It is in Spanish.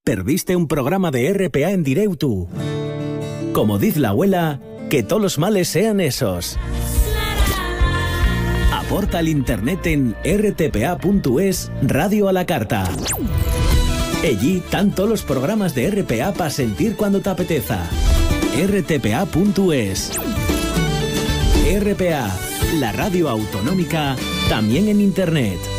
Perdiste un programa de RPA en directo. Como dice la abuela, que todos los males sean esos. Aporta al internet en rtpa.es Radio a la Carta. Allí están todos los programas de RPA para sentir cuando te apeteza. rtpa.es. RPA, la radio autonómica, también en internet.